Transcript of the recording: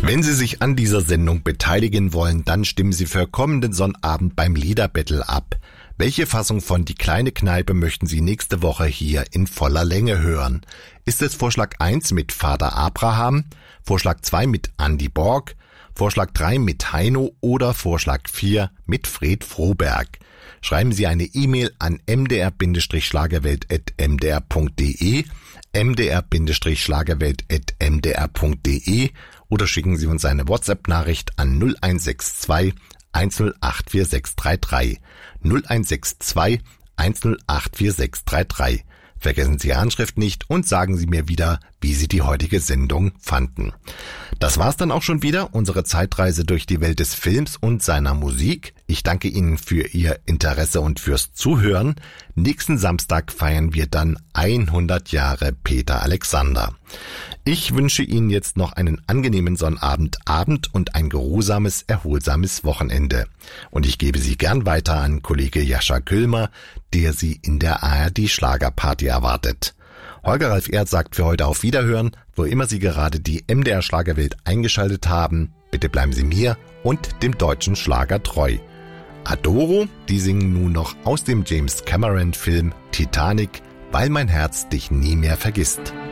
Wenn Sie sich an dieser Sendung beteiligen wollen, dann stimmen Sie für kommenden Sonnabend beim Liederbattle ab. Welche Fassung von Die kleine Kneipe möchten Sie nächste Woche hier in voller Länge hören? Ist es Vorschlag 1 mit Vater Abraham, Vorschlag 2 mit Andy Borg, Vorschlag 3 mit Heino oder Vorschlag 4 mit Fred Froberg? Schreiben Sie eine E-Mail an mdr-schlagerwelt@mdr.de, mdr-schlagerwelt@mdr.de oder schicken Sie uns eine WhatsApp-Nachricht an 0162 108 4633. 0162 108 4633. Vergessen Sie Ihre Anschrift nicht und sagen Sie mir wieder, wie Sie die heutige Sendung fanden. Das war's dann auch schon wieder, unsere Zeitreise durch die Welt des Films und seiner Musik. Ich danke Ihnen für Ihr Interesse und fürs Zuhören. Nächsten Samstag feiern wir dann 100 Jahre Peter Alexander. Ich wünsche Ihnen jetzt noch einen angenehmen Sonnabendabend und ein geruhsames, erholsames Wochenende. Und ich gebe Sie gern weiter an Kollege Jascha Kühlmer, der Sie in der ARD Schlagerparty erwartet. Holger Ralf Erd sagt für heute auf Wiederhören, wo immer Sie gerade die MDR Schlagerwelt eingeschaltet haben. Bitte bleiben Sie mir und dem deutschen Schlager treu. Adoro, die singen nun noch aus dem James Cameron Film Titanic, weil mein Herz dich nie mehr vergisst.